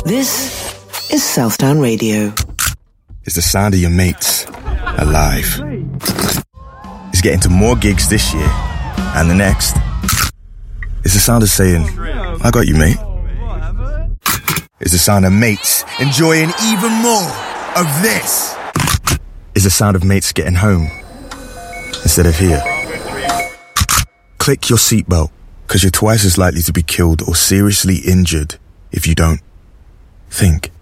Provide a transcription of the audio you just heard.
This is Southdown Radio. It's the sound of your mates alive. It's getting to more gigs this year and the next. It's the sound of saying, I got you, mate. It's the sound of mates enjoying even more of this. It's the sound of mates getting home instead of here. Click your seatbelt, because you're twice as likely to be killed or seriously injured if you don't. Think.